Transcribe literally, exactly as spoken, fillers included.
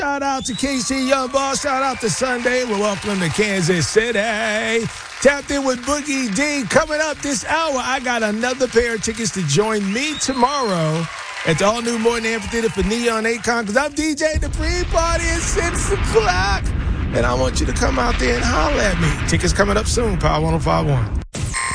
Shout out to K C Young Boss. Shout out to Sunday. We're welcome to Kansas City. Tapped in with Boogie D. Coming up this hour, I got another pair of tickets to join me tomorrow at the all-new Morton Amphitheater for Neon Akon, because I'm DJing the pre-party at six o'clock. And I want you to come out there and holler at me. Tickets coming up soon, Power one oh five point one.